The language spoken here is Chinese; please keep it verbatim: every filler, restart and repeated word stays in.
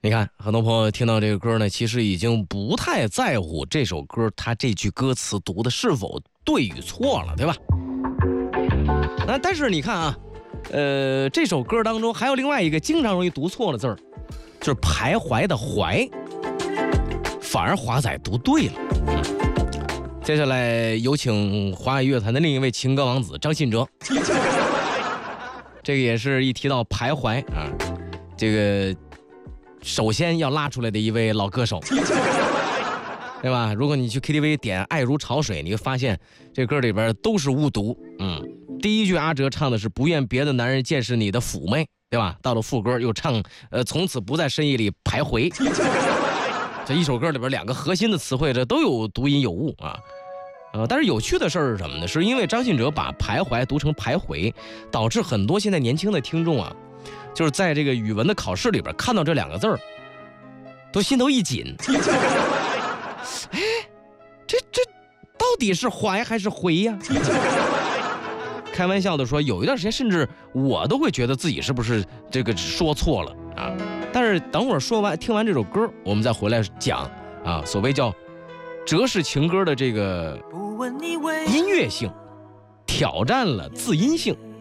你看，很多朋友听到这个歌呢，其实已经不太在乎这首歌它这句歌词读的是否对与错了，对吧？那但是你看啊，呃，这首歌当中还有另外一个经常容易读错的字儿，就是徘徊的怀，反而华仔读对了。嗯，接下来有请华语乐坛的另一位情歌王子张信哲。这个也是一提到徘徊啊，这个首先要拉出来的一位老歌手，对吧？如果你去 K T V 点《爱如潮水》，你会发现这歌里边都是误读。嗯，第一句阿哲唱的是不愿别的男人见识你的妩媚，对吧？到了副歌又唱呃从此不在深夜里徘徊。这一首歌里边两个核心的词汇这都有读音有误啊。呃，但是有趣的事儿是什么呢？是因为张信哲把徘徊读成徘徊，导致很多现在年轻的听众啊，就是在这个语文的考试里边看到这两个字儿，都心头一紧。哎，这这到底是怀还是回呀？开玩笑的说，有一段时间甚至我都会觉得自己是不是这个说错了啊。但是等会儿说完听完这首歌，我们再回来讲啊，所谓叫哲式情歌的这个音乐性挑战了字音性。